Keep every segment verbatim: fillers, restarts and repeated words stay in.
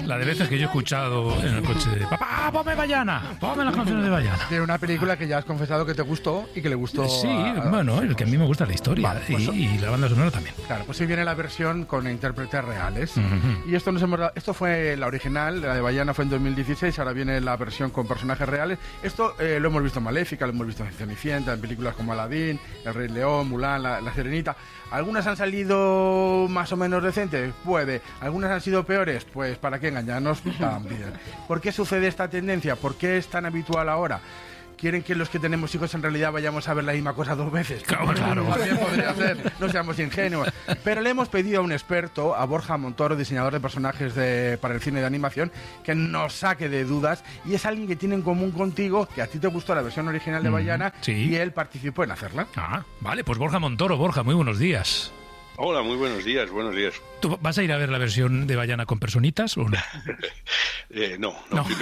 La de veces que yo he escuchado en el coche de papá, ponme Bayana, ponme las canciones de Bayana. De una película que ya has confesado que te gustó y que le gustó. Sí, a, a, bueno, el que a mí me gusta la historia. Vale, pues, y, y la banda sonora también. Claro, pues ahí viene la versión con intérpretes reales. Uh-huh. Y esto nos hemos dado, esto fue la original, la de Bayana fue en dos mil dieciséis, ahora viene la versión con personajes reales. Esto eh, lo hemos visto en Maléfica, lo hemos visto en Cenicienta, en películas como Aladín, El Rey León, Mulan, la, la Sirenita. ¿Algunas han salido más o menos decentes? Puede. ¿Algunas han sido peores? Pues para qué engañarnos también. ¿Por qué sucede esta tendencia? ¿Por qué es tan habitual ahora? ¿Quieren que los que tenemos hijos en realidad vayamos a ver la misma cosa dos veces? Claro, claro. También podría ser, no seamos ingenuos. Pero le hemos pedido a un experto, a Borja Montoro, diseñador de personajes de, para el cine de animación, que nos saque de dudas. Y es alguien que tiene en común contigo, que a ti te gustó la versión original de Bayana, mm, sí. Y él participó en hacerla. Ah, vale, pues Borja Montoro. Borja, muy buenos días. Hola, muy buenos días, buenos días. ¿Tú vas a ir a ver la versión de Bayana con personitas o no? eh, no, no. no.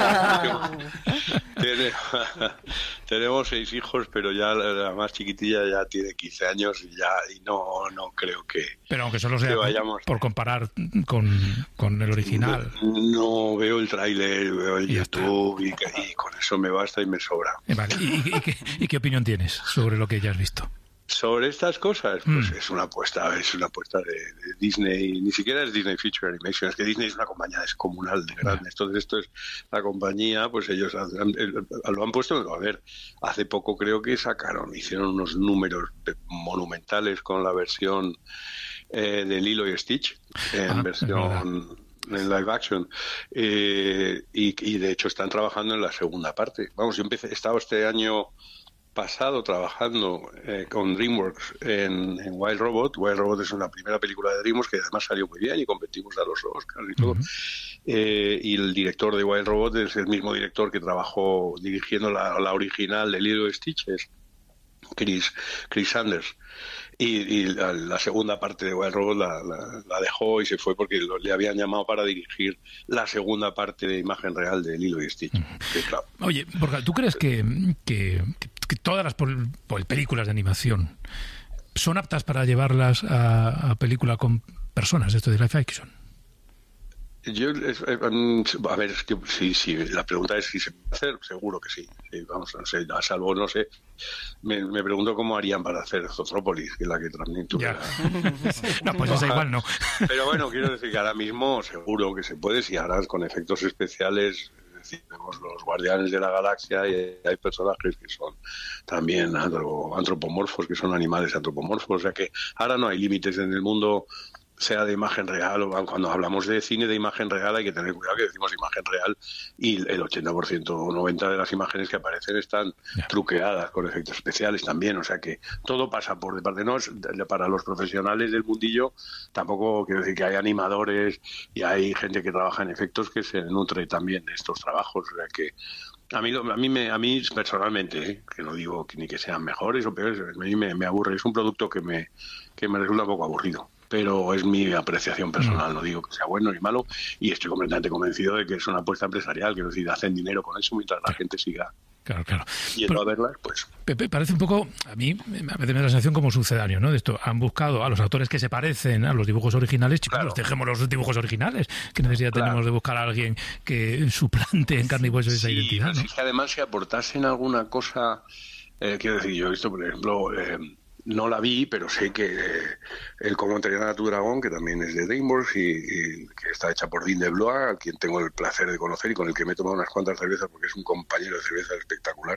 Tiene, tenemos seis hijos, pero ya la, la más chiquitilla ya tiene quince años y ya y no no creo que. Pero aunque solo sea vayamos... por comparar con, con el original. No, no veo el tráiler, veo el y YouTube y, y con eso me basta y me sobra. Eh, vale. ¿Y, y, y, qué, ¿Y qué opinión tienes sobre lo que ya has visto? Sobre estas cosas, pues mm. es una apuesta, es una apuesta de, de Disney, ni siquiera es Disney Feature Animation, es que Disney es una compañía descomunal de grande, entonces esto es la compañía, pues ellos han, lo han puesto, a ver, hace poco creo que sacaron, hicieron unos números monumentales con la versión eh, de Lilo y Stitch, en ah, versión... en live action eh, y, y de hecho están trabajando en la segunda parte. Vamos, yo empecé, he estado este año pasado trabajando eh, con DreamWorks en, en Wild Robot. Wild Robot es una primera película de DreamWorks que además salió muy bien y competimos a los Oscars y todo. Uh-huh. Eh, y el director de Wild Robot es el mismo director que trabajó dirigiendo la, la original de Lilo y Stitch, es Chris, Chris Sanders. Y, y la, la segunda parte de Wild Robot la, la, la dejó y se fue porque lo, le habían llamado para dirigir la segunda parte de imagen real de Lilo y Stitch. Uh-huh. Que, claro. Oye, Borja, ¿tú crees que, que, que todas las pol- pol- películas de animación son aptas para llevarlas a, a película con personas, esto de live action? Yo, es, a ver, es que sí, sí, la pregunta es si se puede hacer, seguro que sí, sí vamos, no sé, a salvo, no sé, me, me pregunto cómo harían para hacer Zootropolis, que es la que también tuve. La... no, pues esa igual no. Pero bueno, quiero decir que ahora mismo seguro que se puede, si harás con efectos especiales. Tenemos los Guardianes de la Galaxia y hay personajes que son también antropomorfos, que son animales antropomorfos, o sea que ahora no hay límites en el mundo, sea de imagen real o cuando hablamos de cine de imagen real hay que tener cuidado que decimos imagen real y el ochenta por ciento o noventa por ciento de las imágenes que aparecen están yeah. truqueadas con efectos especiales también, o sea que todo pasa por de parte, no es para los profesionales del mundillo, tampoco quiero decir que hay animadores y hay gente que trabaja en efectos que se nutre también de estos trabajos, o sea que a mí, a mí, me, a mí personalmente, ¿eh? que no digo que ni que sean mejores o peores, a mí me, me aburre, es un producto que me, que me resulta un poco aburrido. Pero es mi apreciación personal, no digo que sea bueno ni malo, y estoy completamente convencido de que es una apuesta empresarial, que decir, hacen dinero con eso mientras la gente siga claro, claro. yendo Pero, a verlas, pues... Pepe, parece un poco, a mí me da la sensación como sucedáneo, ¿no? De esto, han buscado a los actores que se parecen a los dibujos originales, chicos, claro. dejemos los dibujos originales, ¿qué necesidad claro. tenemos de buscar a alguien que suplante en carne y hueso esa sí, identidad, pues ¿no? Es que además si aportasen alguna cosa, eh, quiero decir, yo he visto, por ejemplo... Eh, no la vi, pero sé que eh, el Cómo entrenar a tu dragón, que también es de DreamWorks y, y que está hecha por Dean DeBlois, a quien tengo el placer de conocer y con el que me he tomado unas cuantas cervezas porque es un compañero de cerveza espectacular.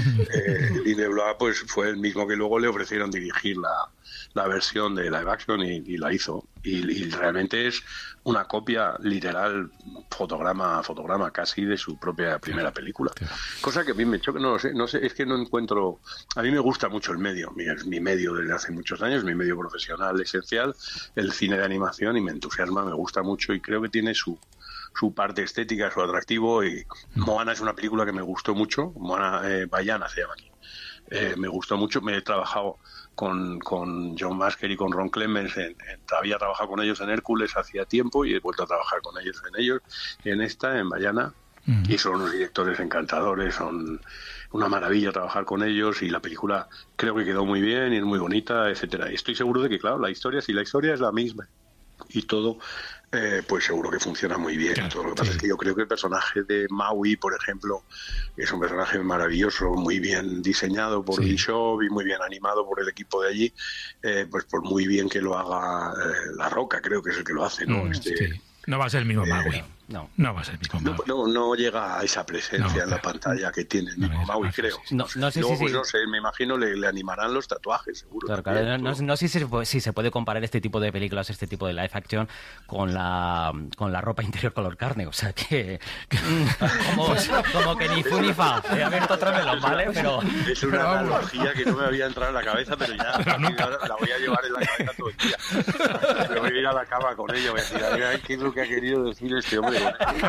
eh, Dean DeBlois pues, fue el mismo que luego le ofrecieron dirigir la, la versión de live action y, y la hizo. Y, y realmente es una copia literal, fotograma a fotograma casi, de su propia primera película. Cosa que a mí me choca, no lo sé, no sé, es que no encuentro... A mí me gusta mucho el medio, mi, es mi medio desde hace muchos años, mi medio profesional esencial, el cine de animación, y me entusiasma, me gusta mucho y creo que tiene su su parte estética, su atractivo. Y Moana es una película que me gustó mucho, Moana, eh, Bayana se llama aquí. Eh, me gustó mucho, me he trabajado con, con John Masker y con Ron Clements, en, en, había trabajado con ellos en Hércules hacía tiempo y he vuelto a trabajar con ellos en ellos, en esta, en Bayana, uh-huh. y son unos directores encantadores, son una maravilla trabajar con ellos y la película creo que quedó muy bien y es muy bonita, etcétera. Y estoy seguro de que, claro, la historia, si la historia es la misma y todo, eh, pues seguro que funciona muy bien. Claro, Todo lo que pasa sí. es que yo creo que el personaje de Maui, por ejemplo, es un personaje maravilloso, muy bien diseñado por Sí. Bishop y muy bien animado por el equipo de allí, eh, pues por muy bien que lo haga eh, La Roca, creo que es el que lo hace, ¿no? Mm, Este, sí. No va a ser el mismo eh, Maui. no. No va a ser el mismo No, Maui. no, no llega a esa presencia No, en la claro. pantalla que tiene el No, mismo es Maui, más creo. fácil. No, no sé Luego, si... pues sí. no sé, me imagino le, le animarán los tatuajes, seguro. Claro, también, claro. No, todo. no sé si se, puede, si se puede comparar este tipo de películas, este tipo de live action con la con la ropa interior color carne. O sea que... como, como que ni fu ni fa. He abierto otro melón, ¿vale? Pero... Es una analogía que no me había entrado en la cabeza, pero ya Pero nunca. ahora la voy a llevar en la cabeza todo el día. Me voy a ir a la cama con ella, voy a decir, a ver, ¿qué es lo que ha querido decir este hombre?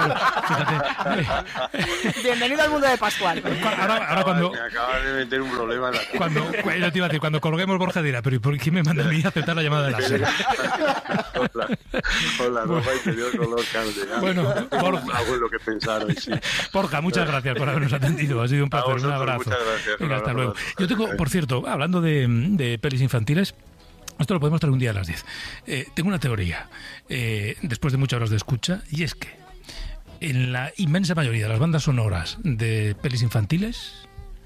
Bienvenido al mundo de Pascual. Ahora, ahora cuando... Me acaban de meter un problema en la cabeza. Cuando, yo te iba a decir, cuando colguemos, Borja dirá, pero ¿y por qué me manda a mí a aceptar la llamada de la serie? con la, con la ropa interior color carne. ¿eh? Bueno, Borja. Hago lo que pensaron, sí. Borja, muchas gracias por habernos atendido. Ha sido un placer. A vosotros, Un abrazo. muchas gracias. Venga, Un hasta abrazo. luego. Yo tengo, por cierto, hablando de, de pelis infantiles, esto lo podemos traer un día a las diez. Eh, tengo una teoría, eh, después de muchas horas de escucha, y es que en la inmensa mayoría de las bandas sonoras de pelis infantiles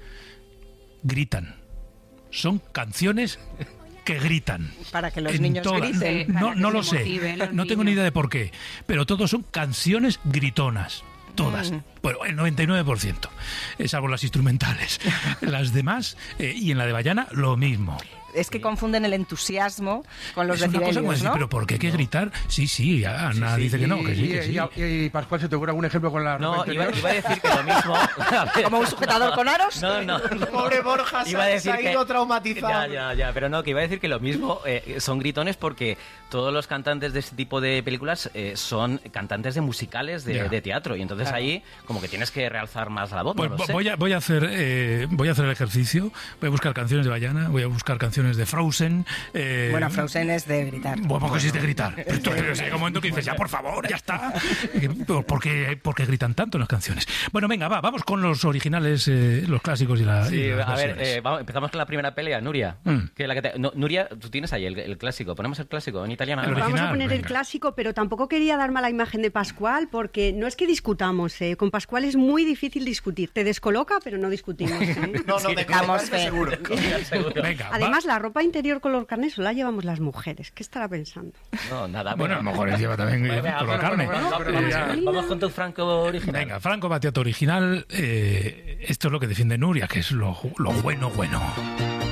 gritan. Son canciones que gritan. Para que los En niños todas. griten. No, Para no que lo se sé. motiven los No tengo ni niños. idea de por qué. Pero todos son canciones gritonas. Todas. Mm. Bueno, el noventa y nueve por ciento. Eh, salvo las instrumentales. Las demás, eh, y en la de Bayana, lo mismo. Es que confunden el entusiasmo con los Es una cosa como decibelios, decir, ¿no? pero ¿por qué hay que gritar? Sí, sí, Ana sí, dice que no, que sí, Y, que sí. y- y- y Pascual, ¿se te ocurre algún ejemplo con la ropa No, iba, interior? iba a decir que lo mismo... A ver. ¿Como un sujetador con aros? No, no. Pobre Borja, se, Iba a decir se ha que- ido traumatizado. Ya, ya, ya, pero no, que iba a decir que lo mismo eh, son gritones porque todos los cantantes de este tipo de películas eh, son cantantes de musicales de, Ya. de teatro y entonces ahí como que tienes que realzar más la voz, Pues no lo sé. voy, a, voy a hacer eh, voy a hacer el ejercicio, voy a buscar canciones de Bayana, voy a buscar canciones de Frozen. Eh, Bueno, Frozen es de gritar. Bueno, pues es de gritar. Pero tú- o sea, llega un momento que dices, ya por favor, ya está. Eh, ¿Por qué, por qué gritan tanto en las canciones? Bueno, venga, va, vamos con los originales, eh, los clásicos y, la, Sí, y las a ver, versiones. eh, vamos, empezamos con la primera pelea, Nuria. Mm. Que la que te- no, Nuria, tú tienes ahí el, el clásico. Ponemos el clásico en italiano. El ¿no? original. Vamos a poner el venga. clásico, pero tampoco quería dar mala imagen de Pascual, porque no es que discutamos, ¿eh? Con Pascual es muy difícil discutir. Te descoloca, pero no discutimos. ¿eh? No, no, de Damos colocarte fe. seguro. Seguro. Venga, va. Además, la ropa interior color carne solo la llevamos las mujeres. ¿Qué estará pensando? No, nada. Bueno, a venga. lo mejor él lleva también Venga, eh, venga, por la bueno, carne. bueno, pero vamos, ya- vamos con tu Franco original. Venga, Franco Battiato original. eh, esto es lo que defiende Nuria, que es lo, lo bueno, bueno.